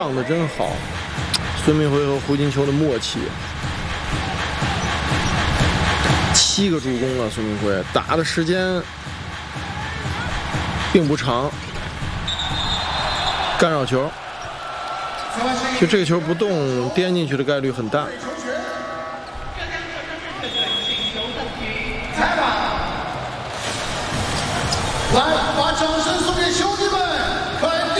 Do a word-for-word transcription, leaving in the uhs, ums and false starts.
上的真好，孙铭徽和胡金秋的默契，七个助攻了。孙铭徽打的时间并不长，干扰球，就这个球不动，颠进去的概率很大。 来。